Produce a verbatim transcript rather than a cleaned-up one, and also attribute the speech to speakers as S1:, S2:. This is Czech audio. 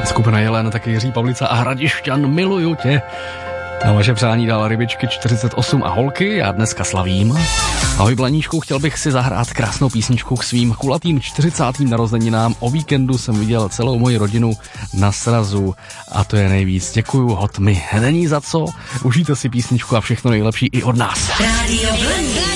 S1: Skupina Jelen, taky Jiří Pavlica a Hradišťan, miluju tě. Na vaše přání dal Rybičky čtyřicet osm a holky, já dneska slavím. Ahoj Blaníčku, chtěl bych si zahrát krásnou písničku k svým kulatým čtyřicátým narozeninám. O víkendu jsem viděl celou moji rodinu na srazu a to je nejvíc. Děkuju, hot mi není za co. Užijte si písničku a všechno nejlepší i od nás.
S2: Radio Blondýn.